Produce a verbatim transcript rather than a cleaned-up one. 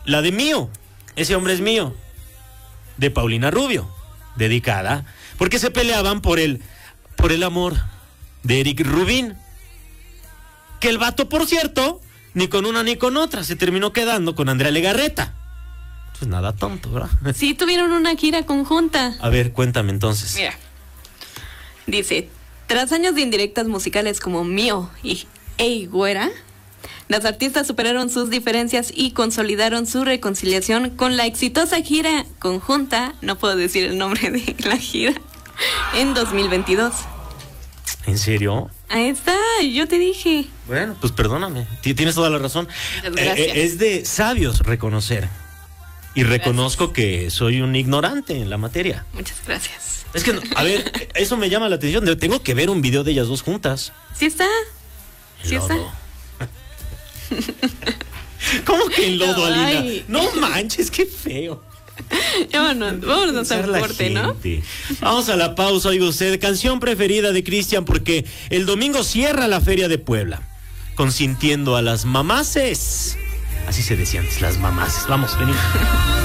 la de Mío, ese hombre es mío, de Paulina Rubio, dedicada, porque se peleaban por el, por el amor de Eric Rubin, que el vato, por cierto, ni con una ni con otra, se terminó quedando con Andrea Legarreta. Pues nada tonto, ¿verdad? Sí, tuvieron una gira conjunta. A ver, cuéntame entonces. Mira, dice, tras años de indirectas musicales como Mío y Ey Güera, las artistas superaron sus diferencias y consolidaron su reconciliación con la exitosa gira conjunta, no puedo decir el nombre de la gira, en dos mil veintidós. ¿En serio? Ahí está, yo te dije. Bueno, pues perdóname, tienes toda la razón. Gracias. Eh, es de sabios reconocer. Y reconozco Gracias. que soy un ignorante en la materia. Muchas gracias. Es que, a ver, eso me llama la atención. Tengo que ver un video de ellas dos juntas. Sí está. Sí está. Lodo. ¿Cómo que en lodo, Ay. Alina? No manches, qué feo. Vámonos, vámonos al La corte, ¿no? gente. Vamos a la pausa, oiga usted. Canción preferida de Cristian, porque el domingo cierra la Feria de Puebla, consintiendo a las mamaces. Así se decía antes, las mamaces. Vamos, venimos.